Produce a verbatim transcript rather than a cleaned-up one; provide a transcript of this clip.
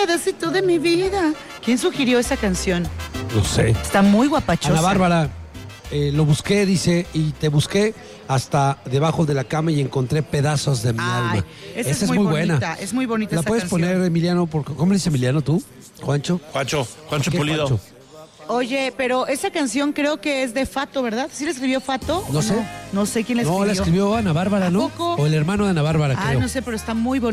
pedacito de mi vida. ¿Quién sugirió esa canción? No sé. Está muy guapachosa. Ana Bárbara, eh, lo busqué, dice, y te busqué hasta debajo de la cama y encontré pedazos de mi Ay, alma. esa, Esa es muy, bonita, buena. es muy bonita ¿La esa puedes canción. poner, Emiliano? Por, ¿Cómo le dice Emiliano tú? ¿Juancho? Juancho, Juancho ¿Qué, Pulido. Juancho? Oye, pero esa canción creo que es de Fato, ¿verdad? ¿Sí la escribió Fato? No sé. No sé quién la escribió. No, la escribió Ana Bárbara, ¿A ¿no? poco? O el hermano de Ana Bárbara, Ah, creo. no sé, pero está muy bonita.